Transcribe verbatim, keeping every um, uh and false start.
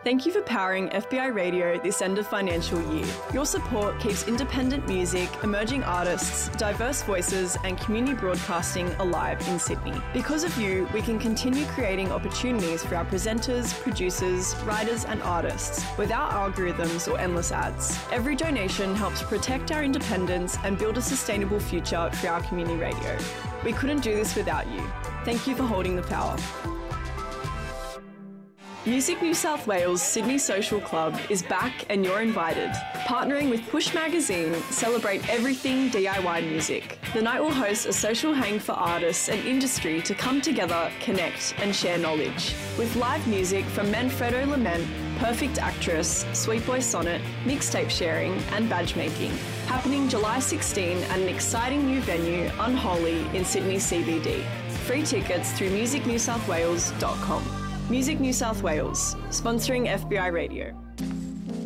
Thank you for powering F B I Radio this end of financial year. Your support keeps independent music, emerging artists, diverse voices and community broadcasting alive in Sydney. Because of you, we can continue creating opportunities for our presenters, producers, writers and artists without algorithms or endless ads. Every donation helps protect our independence and build a sustainable future for our community radio. We couldn't do this without you. Thank you for holding the power. Music New South Wales Sydney Social Club is back and you're invited. Partnering with Push Magazine, celebrate everything D I Y music. The night will host a social hang for artists and industry to come together, connect and share knowledge. With live music from Manfredo Lament, Perfect Actress, Sweet Boy Sonnet, mixtape sharing and badge making. Happening July sixteenth at an exciting new venue, Unholy, in Sydney C B D. Free tickets through music new south wales dot com. Music New South Wales, sponsoring F B I Radio.